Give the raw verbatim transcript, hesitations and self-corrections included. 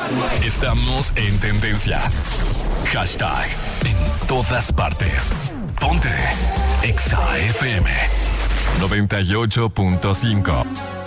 Estamos en tendencia. Hashtag en todas partes. Ponte Exa F M noventa y ocho punto cinco.